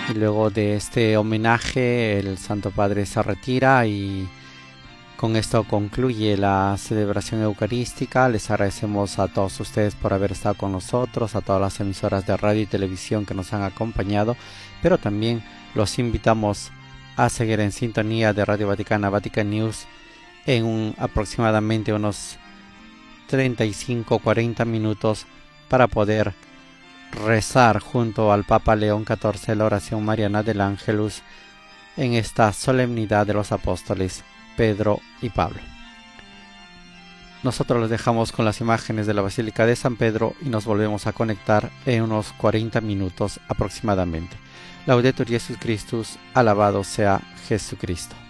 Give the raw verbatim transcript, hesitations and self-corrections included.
Y luego de este homenaje el Santo Padre se retira y con esto concluye la celebración eucarística. Les agradecemos a todos ustedes por haber estado con nosotros, a todas las emisoras de radio y televisión que nos han acompañado, pero también los invitamos a seguir en sintonía de Radio Vaticana, Vatican News, en un, aproximadamente unos treinta y cinco a cuarenta minutos para poder rezar junto al Papa León catorce la oración mariana del Ángelus en esta solemnidad de los apóstoles Pedro y Pablo. Nosotros los dejamos con las imágenes de la Basílica de San Pedro y nos volvemos a conectar en unos cuarenta minutos aproximadamente. Laudetur Jesus Christus, alabado sea Jesucristo.